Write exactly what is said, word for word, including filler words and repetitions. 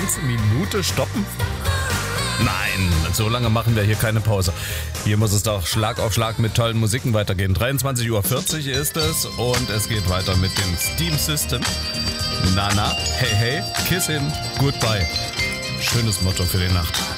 ganze Minute stoppen? Nein, so lange machen wir hier keine Pause. Hier muss es doch Schlag auf Schlag mit tollen Musiken weitergehen. dreiundzwanzig Uhr vierzig ist es und es geht weiter mit dem Steam System. Nana, hey hey, Kissin, Goodbye. Schönes Motto für die Nacht.